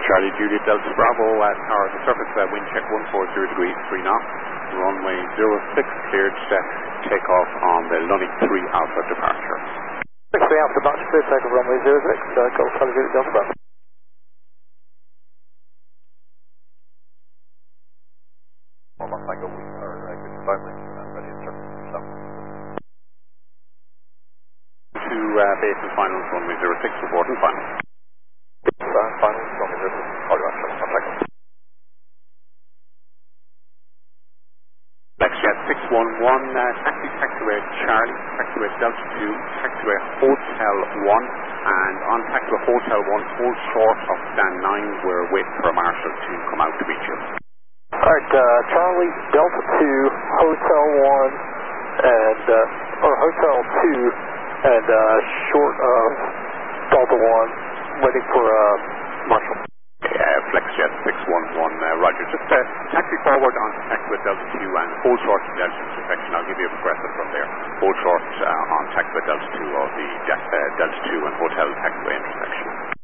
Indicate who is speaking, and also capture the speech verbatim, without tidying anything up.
Speaker 1: Charlie Juliet Delta Bravo at tower to surface, uh, wind check one four zero degrees, three knots, runway zero six cleared, set takeoff on the Lunny three Alpha departure.
Speaker 2: six three Alpha departure, clear takeoff runway zero six, uh, Golf Charlie Juliet Delta Bravo. Almost like a week, or a good five minutes, and I'm ready to start stuff.
Speaker 1: To uh, base and final, runway zero six, report and final.
Speaker 2: Uh, final, runway zero six, all right, contact.
Speaker 1: FlexJet six one one, uh, taxi taxiway Charlie, taxiway Delta two, taxiway Hotel one, and on taxiway Hotel one, hold short of stand nine, we're waiting for a marshal to come out to meet you.
Speaker 2: Alright, uh, Charlie, Delta two, Hotel one, and, uh, or Hotel two, and, uh, short of Delta one, waiting for, uh, marshal.
Speaker 1: Uh, FlexJet six one one, uh, Roger. Just uh, taxi forward on taxiway Delta two and hold short to Delta intersection. I'll give you a progressive from there. Hold short uh, on taxiway Delta two of the uh, Delta two and Hotel taxiway intersection.